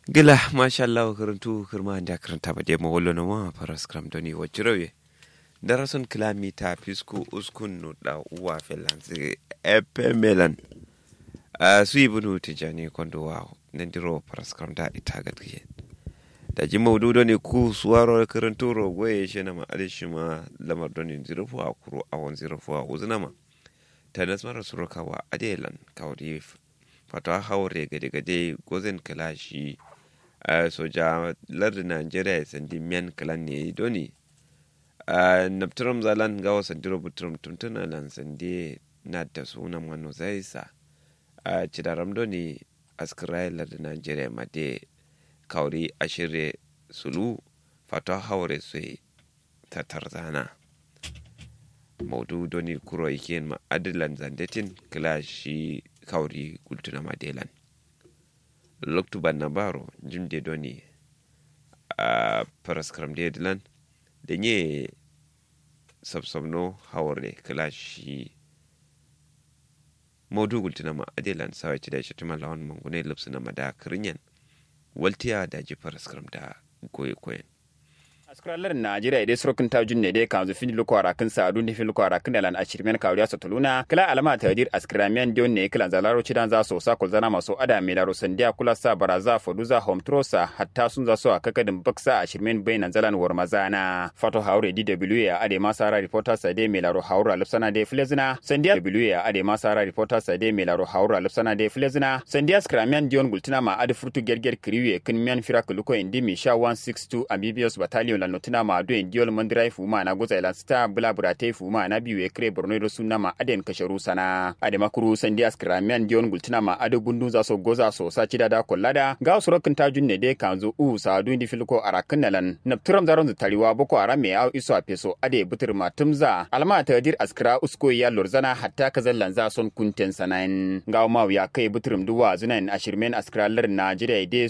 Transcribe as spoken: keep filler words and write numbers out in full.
Gila masha Allah karantu kirma da karanta ba dai mawallo na ma faras kram doni wajirawe darason kilomita fisku uskun no da uwa felansi epe melan a su ibnu tijani kondo wa nandiro faras kram da ita gatkiye da ji mawdudo ne ku suwaro karantu rogoye shi na ma alishima lamar doni zirfu a kuro awon zirfu a uznama tanas mara surukawa adelan kawri fata haure gade gade gozen kalashi Uh, soja lardin Najeriya sandi miyan kalan ne doni uh, napturum zalan gawa sandiro butrum tumtuna lan sandi na da sunan wano zaisa uh, cidaram doni askirai lardin Najeriya made kauri ashire sulu fata haure sai ta tarzana maudu doni kuro ikiyen ma adilan zandetin kilashi kauri kultuna madelan loktuban nabaro jimde doni a paraskram de dilan da nye sabsabno hawre kalashi modu gultina ma adelan sawai da shi tuma lawan mangune lupsuna mada kirinyan waltiya da ji paraskram da goye koyen askralar Najeriya dai surokin ta junne dai kanzu fin luko arakin sa adun fin luko arakin dalan ashirmen kawriya satuluna kala alama tadir askramian don ne kala zalaro cidan za so sa kulzana maso ada me daro sandiya kula sa baraza foduza homtrosa hatta sun za so akakadin baksa ashirmen bainan zalan warmazana fato haure D W ya ade masara reporter sa dai me laro haura lufsana dai flezina sandiya W ya ade masara reporter sa dai me laro haura lufsana dai flezina sandiya askramian dion gultina ma ade furtu gerger kriwe kin mian firak luko indi mi sha one six two amphibious battalion la notina ma do indiol mandrai fuma na goza ilan sta bula burate fuma na biwe kre borno do sunna ma aden kasharu sana ade makuru sandi askramian dion gultina ma ade gundu za so goza so sa cida da kollada ga surokin tajun ne de kanzu u sa do indi filko arakin nalan napturam zaron zu tariwa boko arame au iso apeso ade butur matumza alma tadir askra usko ya lorzana hatta kazallan za son kunten sanain ga ma ya kai buturum duwa zunan ashirmen askralar Najeriya de